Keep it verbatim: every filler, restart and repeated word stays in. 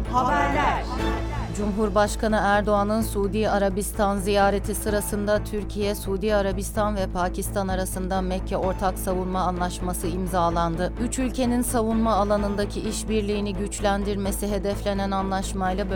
Haberler. Cumhurbaşkanı Erdoğan'ın Suudi Arabistan ziyareti sırasında Türkiye, Suudi Arabistan ve Pakistan arasında Mekke Ortak Savunma Anlaşması imzalandı. Üç ülkenin savunma alanındaki işbirliğini güçlendirmesi hedeflenen anlaşmayla